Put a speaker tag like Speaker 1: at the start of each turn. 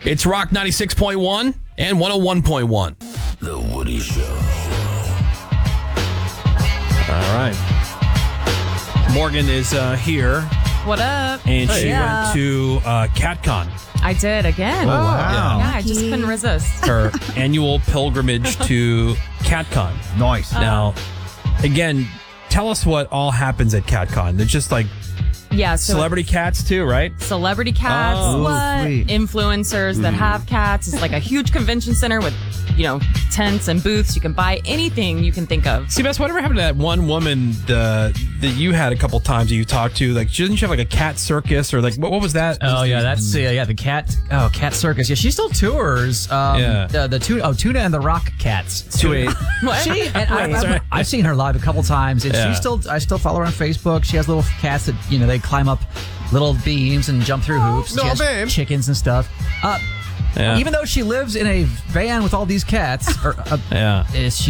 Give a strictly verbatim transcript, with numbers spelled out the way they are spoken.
Speaker 1: It's Rock ninety-six point one and one oh one point one.
Speaker 2: The Woody Show.
Speaker 1: All right.
Speaker 3: Morgan is uh, here,
Speaker 4: What up?
Speaker 3: and she
Speaker 4: Yeah.
Speaker 3: went to uh, CatCon,
Speaker 4: I did again.
Speaker 3: Oh, wow.
Speaker 4: Yeah, I just couldn't resist.
Speaker 3: her annual pilgrimage to CatCon.
Speaker 5: Nice.
Speaker 3: Now, again, tell us what all happens at CatCon. They're just like
Speaker 4: Yeah, so
Speaker 3: celebrity cats too, right?
Speaker 4: celebrity cats,
Speaker 3: Oh,
Speaker 4: what?
Speaker 5: sweet.
Speaker 4: Influencers that have cats. It's like a huge convention center with, you know, tents and booths. You can buy anything you can think of.
Speaker 3: See, Bess, whatever happened to that one woman uh, that you had a couple times that you talked to? Like, didn't you have like a cat circus or like what? What was that?
Speaker 6: Oh yeah, that's uh, yeah the cat. Oh, cat circus. Yeah, she still tours. Um,
Speaker 3: Yeah.
Speaker 6: The, the tuna. Oh, Tuna and the Rock Cats.
Speaker 3: Sweet.
Speaker 4: What?
Speaker 6: She and I,
Speaker 3: Wait, sorry.
Speaker 6: I've, I've seen her live a couple times, and
Speaker 3: Yeah.
Speaker 6: she still. I still follow her on Facebook. She has little cats that you know they climb up little beams and jump through hoops.
Speaker 3: no,
Speaker 6: she has
Speaker 3: babe.
Speaker 6: chickens and stuff. Uh,
Speaker 3: Yeah.
Speaker 6: Even though she lives in a van with all these cats, or uh,
Speaker 3: Yeah.
Speaker 6: is she